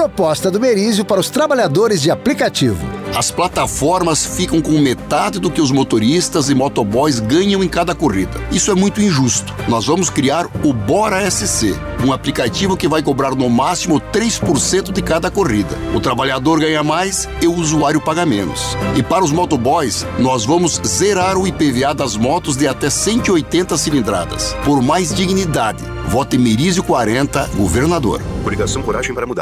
proposta do Merizio para os trabalhadores de aplicativo. As plataformas ficam com metade do que os motoristas e motoboys ganham em cada corrida. Isso é muito injusto. Nós vamos criar o Bora SC, um aplicativo que vai cobrar no máximo 3% de cada corrida. O trabalhador ganha mais e o usuário paga menos. E para os motoboys, nós vamos zerar o IPVA das motos de até 180 cilindradas. Por mais dignidade, vote Merizio 40, governador. Coligação Coragem para Mudar.